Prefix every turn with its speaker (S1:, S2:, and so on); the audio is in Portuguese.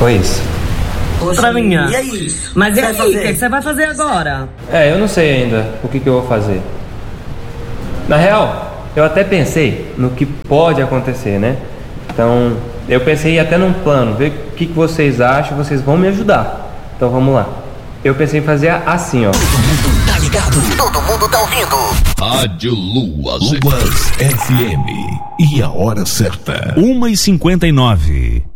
S1: Foi isso.
S2: Poxa,
S3: Pra mim,
S2: e aí?
S3: Mas e aí, o
S2: fazer?
S3: que você vai fazer agora?
S1: Eu não sei ainda o que eu vou fazer. Na real, eu até pensei no que pode acontecer, né? Então, eu pensei até num plano, ver o que vocês acham, vocês vão me ajudar. Então vamos lá. Eu pensei em fazer assim, ó.
S4: Todo mundo tá ligado, todo mundo tá ouvindo.
S5: Rádio Luas FM. E a hora certa.
S6: 1h59.